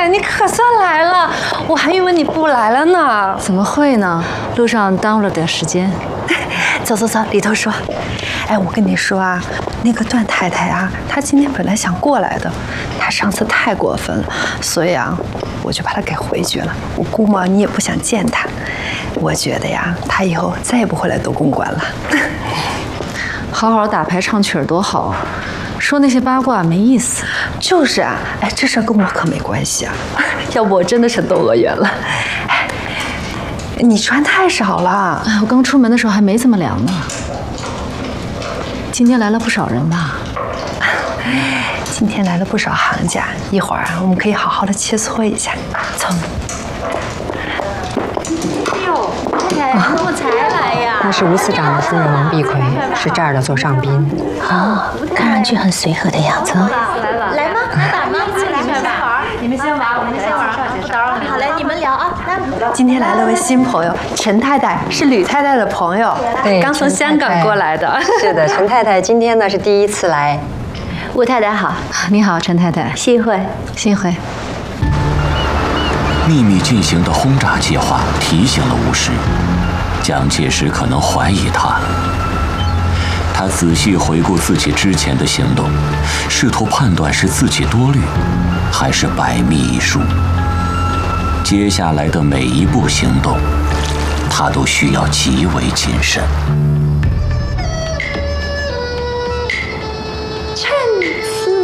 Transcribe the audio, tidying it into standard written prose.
太，你可算来了，我还以为你不来了呢。 怎么会呢？路上耽误了点时间。 走走走，里头说。哎，我跟你说啊，那个段太太啊，她今天本来想过来的，她上次太过分了，所以啊，我就把她给回绝了。我估摸你也不想见她，我觉得呀，她以后再也不会来斗公馆了。 好好打牌唱曲儿多好啊！说那些八卦没意思。 就是啊，哎，这事儿跟我可没关系啊，要不我真的是窦娥冤了。哎，你穿太少了。 哎，我刚出门的时候还没这么凉呢。今天来了不少人吧？ 今天来了不少行家，一会儿啊，我们可以好好的切磋一下。走。 哎呦，太太，你怎么才来呀？ 那是吴司长的夫人王碧葵，是这儿的座上宾。 啊，看上去很随和的样子。 来吗？来打吗？来吧。 你们先玩，我们先玩，不打扰你们。 好嘞，你们聊啊。来， 今天来了位新朋友，陈太太是吕太太的朋友， 对， 刚从香港过来的。 是的，陈太太今天呢是第一次来。 吴太太好， 你好，陈太太。 幸会， 幸会。 秘密进行的轰炸计划提醒了吴石，蒋介石可能怀疑他。他仔细回顾自己之前的行动，试图判断是自己多虑，还是百密一疏。接下来的每一步行动，他都需要极为谨慎。